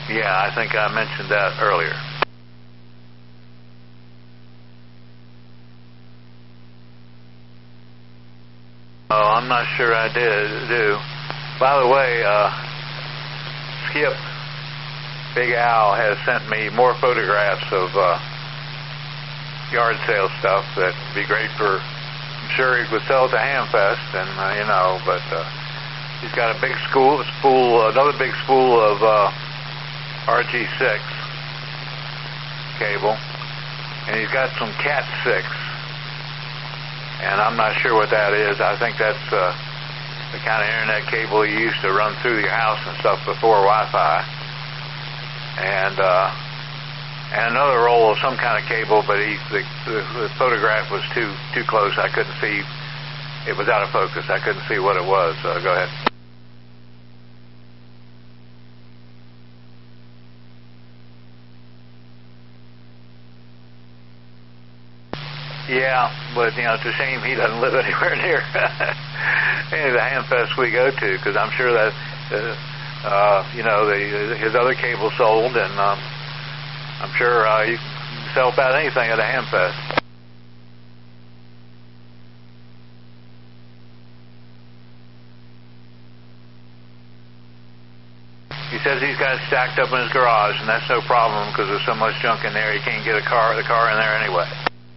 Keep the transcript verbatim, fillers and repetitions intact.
Yeah, I think I mentioned that earlier. Oh, I'm not sure I did do. By the way, uh, Skip, Big Al, has sent me more photographs of uh, yard sale stuff that'd be great for. I'm sure he would sell it to Hamfest, and uh, you know, but uh, he's got a big school, spool, another big spool of uh, R G six cable, and he's got some Cat six, and I'm not sure what that is. I think that's uh, the kind of internet cable you used to run through your house and stuff before Wi-Fi, and uh, and another roll of some kind of cable, but he, the, the, the photograph was too too close. I couldn't see. It was out of focus. I couldn't see what it was. Uh, go ahead. Yeah, but, you know, it's a shame he doesn't live anywhere near any of the Hamfests we go to, because I'm sure that, uh, uh, you know, the, his other cable sold, and um, I'm sure uh, you can sell about anything at a Hamfest. He says he's got it stacked up in his garage, and that's no problem because there's so much junk in there he can't get a car, the car in there anyway.